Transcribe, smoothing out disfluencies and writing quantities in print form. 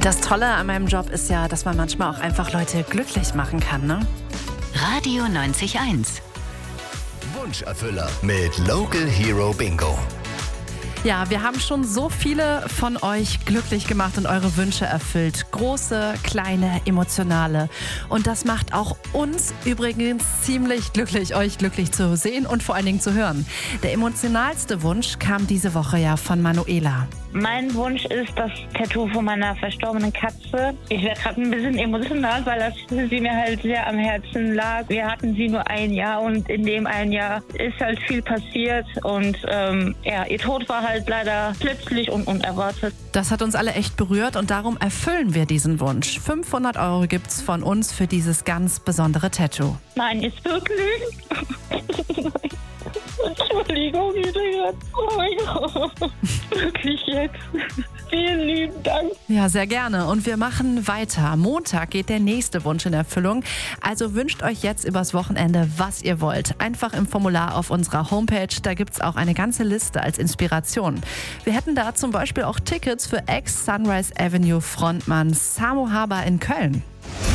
Das Tolle an meinem Job ist ja, dass man manchmal auch einfach Leute glücklich machen kann, ne? Radio 90.1. Wunscherfüller mit Local Hero Bingo. Ja, wir haben schon so viele von euch glücklich gemacht und eure Wünsche erfüllt. Große, kleine, emotionale. Und das macht auch uns übrigens ziemlich glücklich, euch glücklich zu sehen und vor allen Dingen zu hören. Der emotionalste Wunsch kam diese Woche ja von Manuela. Mein Wunsch ist das Tattoo von meiner verstorbenen Katze. Ich werde gerade ein bisschen emotional, weil sie mir halt sehr am Herzen lag. Wir hatten sie nur ein Jahr und in dem ein Jahr ist halt viel passiert. Und ihr Tod war halt leider plötzlich und unerwartet. Das hat uns alle echt berührt und darum erfüllen wir diesen Wunsch. 500 € gibt's von uns für dieses ganz besondere Tattoo. Nein, ist wirklich. Entschuldigung, oh mein Gott. Wirklich jetzt. Vielen lieben Dank. Ja, sehr gerne. Und wir machen weiter. Montag geht der nächste Wunsch in Erfüllung. Also wünscht euch jetzt übers Wochenende, was ihr wollt. Einfach im Formular auf unserer Homepage. Da gibt's auch eine ganze Liste als Inspiration. Wir hätten da zum Beispiel auch Tickets für Ex-Sunrise Avenue Frontmann Samo Haber in Köln.